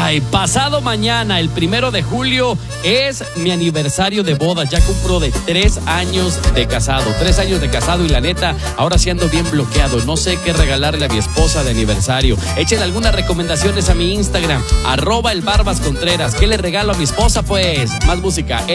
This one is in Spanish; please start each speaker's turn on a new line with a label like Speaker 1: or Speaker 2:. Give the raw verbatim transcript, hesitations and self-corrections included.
Speaker 1: Ay, pasado mañana, el primero de julio, es mi aniversario de bodas. Ya cumplo de tres años de casado. Tres años de casado y la neta, ahora sí ando bien bloqueado. No sé qué regalarle a mi esposa de aniversario. Echen algunas recomendaciones a mi Instagram, arroba el Barbas Contreras. ¿Qué le regalo a mi esposa? Pues, más música.